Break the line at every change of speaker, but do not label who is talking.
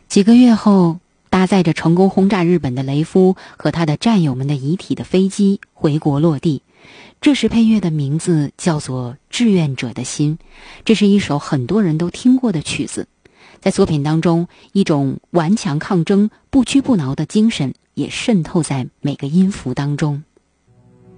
几个月后，搭载着成功轰炸日本的雷夫和他的战友们的遗体的飞机回国落地。这时配乐的名字叫做《志愿者的心》，这是一首很多人都听过的曲子。在作品当中，一种顽强抗争、不屈不挠的精神也渗透在每个音符当中。